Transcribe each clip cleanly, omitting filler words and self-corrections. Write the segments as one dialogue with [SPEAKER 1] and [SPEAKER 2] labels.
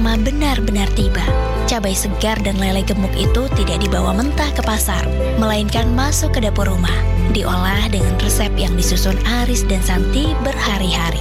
[SPEAKER 1] pertama benar-benar tiba. Cabai segar dan lele gemuk itu tidak dibawa mentah ke pasar, melainkan masuk ke dapur rumah, diolah dengan resep yang disusun Aris dan Santi berhari-hari.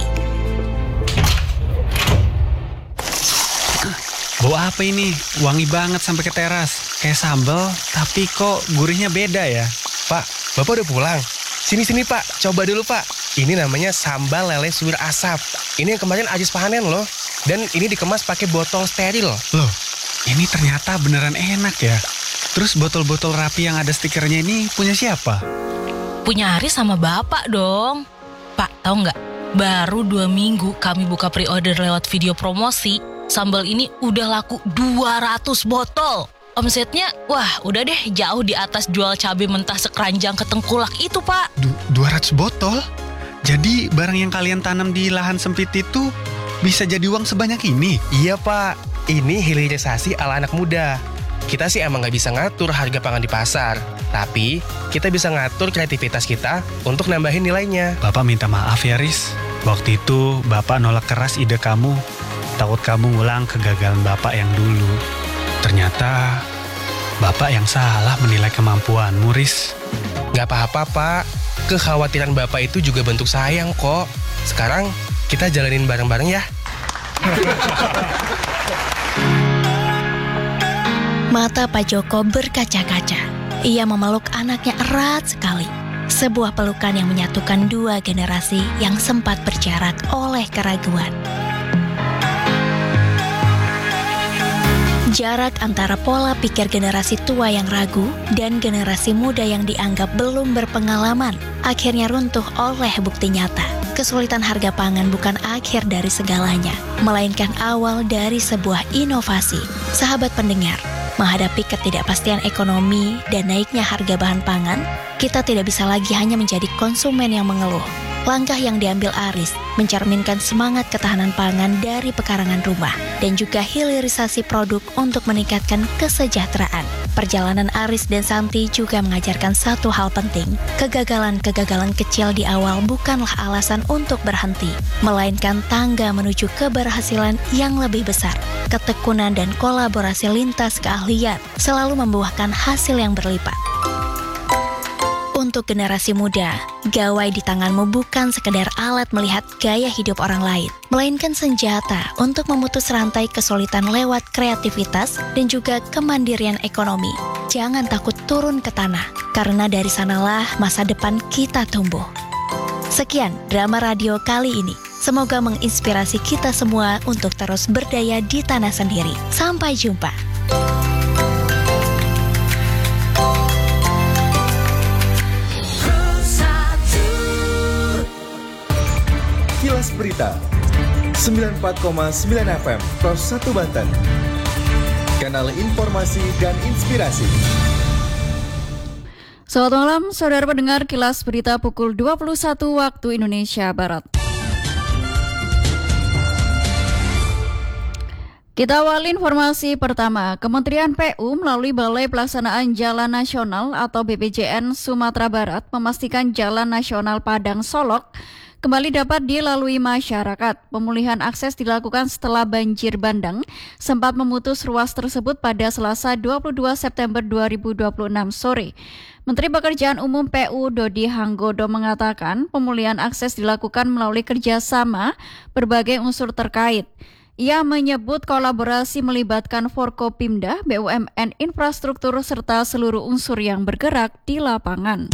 [SPEAKER 2] Bau apa ini? Wangi banget sampai ke teras. Kayak sambal, tapi kok gurihnya beda ya?
[SPEAKER 3] Pak, Bapak udah pulang? Sini Pak, coba dulu Pak. Ini namanya sambal lele suwir asap. Ini yang kemarin Ajis panen loh. Dan ini dikemas pakai botol steril.
[SPEAKER 2] Loh, ini ternyata beneran enak ya. Terus botol-botol rapi yang ada stikernya ini punya siapa?
[SPEAKER 4] Punya Aris sama Bapak dong. Pak, tahu nggak? Baru 2 minggu kami buka pre-order lewat video promosi. Sambal ini udah laku 200 botol. Omsetnya, wah udah deh jauh di atas jual cabai mentah sekeranjang ke tengkulak itu, Pak.
[SPEAKER 2] 200 botol? Jadi barang yang kalian tanam di lahan sempit itu bisa jadi uang sebanyak ini?
[SPEAKER 3] Iya Pak, ini hilirisasi ala anak muda. Kita sih emang gak bisa ngatur harga pangan di pasar, tapi kita bisa ngatur kreativitas kita untuk nambahin nilainya.
[SPEAKER 2] Bapak minta maaf ya Riz. Waktu itu Bapak nolak keras ide kamu. Takut kamu ngulang kegagalan Bapak yang dulu. Ternyata Bapak yang salah menilai kemampuanmu, Riz.
[SPEAKER 3] Gak apa-apa Pak, kekhawatiran Bapak itu juga bentuk sayang kok. Sekarang kita jalanin bareng-bareng ya.
[SPEAKER 1] Mata Pak Joko berkaca-kaca. Ia memeluk anaknya erat sekali. Sebuah pelukan yang menyatukan 2 generasi yang sempat berjarak oleh keraguan. Jarak antara pola pikir generasi tua yang ragu dan generasi muda yang dianggap belum berpengalaman akhirnya runtuh oleh bukti nyata. Kesulitan harga pangan bukan akhir dari segalanya, melainkan awal dari sebuah inovasi. Sahabat pendengar, menghadapi ketidakpastian ekonomi dan naiknya harga bahan pangan, kita tidak bisa lagi hanya menjadi konsumen yang mengeluh. Langkah yang diambil Aris mencerminkan semangat ketahanan pangan dari pekarangan rumah dan juga hilirisasi produk untuk meningkatkan kesejahteraan. Perjalanan Aris dan Santi juga mengajarkan satu hal penting. Kegagalan-kegagalan kecil di awal bukanlah alasan untuk berhenti, melainkan tangga menuju keberhasilan yang lebih besar. Ketekunan dan kolaborasi lintas keahlian selalu membuahkan hasil yang berlipat. Untuk generasi muda, gawai di tanganmu bukan sekedar alat melihat gaya hidup orang lain, melainkan senjata untuk memutus rantai kesulitan lewat kreativitas dan juga kemandirian ekonomi. Jangan takut turun ke tanah, karena dari sanalah masa depan kita tumbuh. Sekian drama radio kali ini. Semoga menginspirasi kita semua untuk terus berdaya di tanah sendiri. Sampai jumpa.
[SPEAKER 5] Kilas Berita 94,9 FM Pros 1 Banten. Kanal informasi dan inspirasi.
[SPEAKER 6] Selamat malam, saudara pendengar Kilas Berita pukul 21 waktu Indonesia Barat. Kita awali informasi pertama. Kementerian PU melalui Balai Pelaksanaan Jalan Nasional atau BPJN Sumatera Barat memastikan Jalan Nasional Padang Solok kembali dapat dilalui masyarakat. Pemulihan akses dilakukan setelah banjir bandang sempat memutus ruas tersebut pada Selasa 22 September 2026 sore. Menteri Pekerjaan Umum PU Dodi Hanggodo mengatakan pemulihan akses dilakukan melalui kerjasama berbagai unsur terkait. Ia menyebut kolaborasi melibatkan Forkopimda, BUMN, infrastruktur, serta seluruh unsur yang bergerak di lapangan.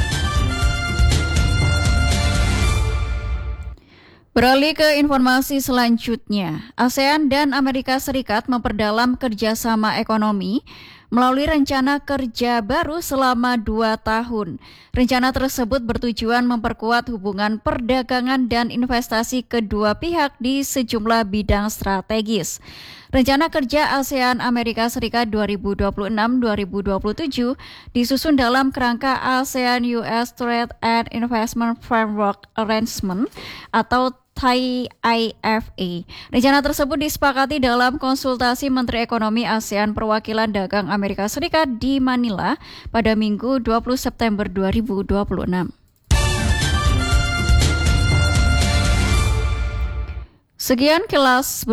[SPEAKER 6] Beralih ke informasi selanjutnya, ASEAN dan Amerika Serikat memperdalam kerjasama ekonomi melalui rencana kerja baru selama 2 tahun. Rencana tersebut bertujuan memperkuat hubungan perdagangan dan investasi kedua pihak di sejumlah bidang strategis. Rencana kerja ASEAN Amerika Serikat 2026-2027 disusun dalam kerangka ASEAN US Trade and Investment Framework Arrangement atau TIFA. Rencana tersebut disepakati dalam konsultasi Menteri Ekonomi ASEAN Perwakilan Dagang Amerika Serikat di Manila pada Minggu 20 September 2026. Sekian Kilas